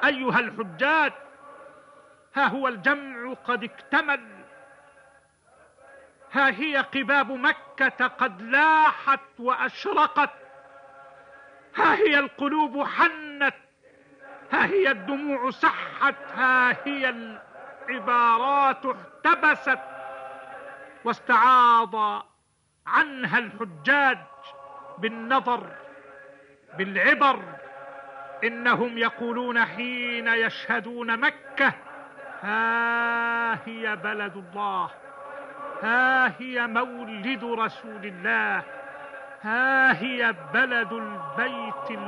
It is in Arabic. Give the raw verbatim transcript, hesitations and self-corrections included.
أيها الحجاج، ها هو الجمع قد اكتمل، ها هي قباب مكة قد لاحت وأشرقت، ها هي القلوب حنت، ها هي الدموع سحت، ها هي العبارات احتبست واستعاض عنها الحجاج بالنظر بالعبر. إنهم يقولون حين يشهدون مكة: ها هي بلد الله، ها هي مولد رسول الله، ها هي بلد البيت